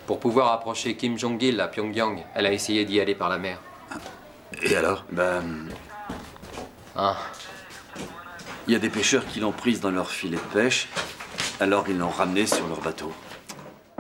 Pour pouvoir approcher Kim Jong-il à Pyongyang, elle a essayé d'y aller par la mer. Et alors? Ah. Il y a des pêcheurs qui l'ont prise dans leur filet de pêche, alors ils l'ont ramenée sur leur bateau.